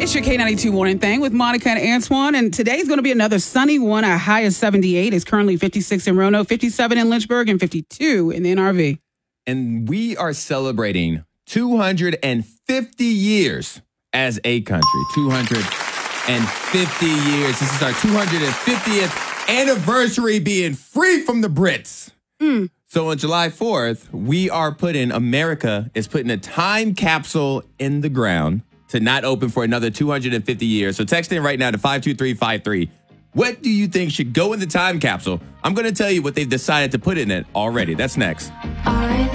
It's your K92 Morning Thing with Monica and Antoine, and today's going to be another sunny one. A high of 78. It's currently 56 in Roanoke, 57 in Lynchburg, and 52 in the NRV. And we are celebrating 250 years as a country. 250 years. This is our 250th anniversary being free from the Brits. So on July 4th, America is putting a time capsule in the ground to not open for another 250 years. So text in right now to 52353. What do you think should go in the time capsule? I'm going to tell you what they've decided to put in it already. That's next.